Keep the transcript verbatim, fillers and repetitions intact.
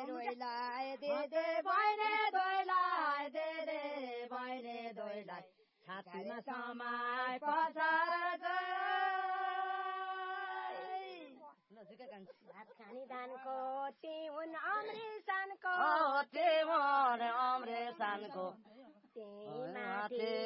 दोइलाई they they बहिनी दोइलाई they they बहिनी दोइलाई छातीमा समाई पछाड भात खानी दानको तिउन अमृतसानको तिउन अमृतसानको त्यही माथि